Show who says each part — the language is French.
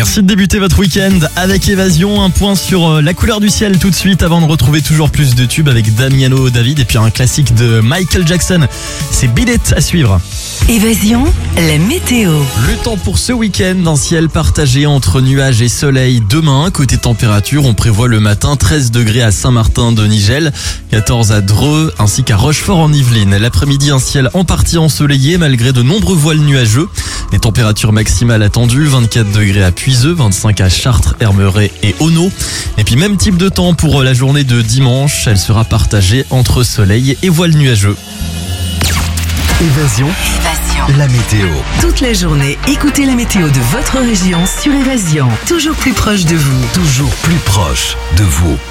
Speaker 1: Merci de débuter votre week-end avec Évasion. Un point sur la couleur du ciel tout de suite avant de retrouver toujours plus de tubes avec Damiano David et puis un classique de Michael Jackson. C'est Beat It à suivre.
Speaker 2: Évasion, la météo.
Speaker 1: Le temps pour ce week-end, un ciel partagé entre nuages et soleil demain. Côté température, on prévoit le matin 13 degrés à Saint-Martin-de-Nigel, 14 à Dreux ainsi qu'à Rochefort en Yvelines. L'après-midi, un ciel en partie ensoleillé malgré de nombreux voiles nuageux. Les températures maximales attendues, 24 degrés à Puiseux, 25 à Chartres, Hermeret et Auneau. Et puis même type de temps pour la journée de dimanche, elle sera partagée entre soleil et voiles nuageux.
Speaker 3: Évasion, la météo.
Speaker 2: Toute la journée, écoutez la météo de votre région sur Évasion. Toujours plus proche de vous.
Speaker 3: Toujours plus proche de vous.